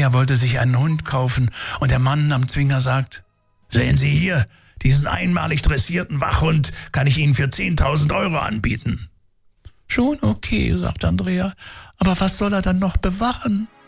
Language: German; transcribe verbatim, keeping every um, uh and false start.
Andrea wollte sich einen Hund kaufen und der Mann am Zwinger sagt, sehen Sie hier, diesen einmalig dressierten Wachhund kann ich Ihnen für zehntausend Euro anbieten. Schon okay, sagt Andrea, aber was soll er dann noch bewachen?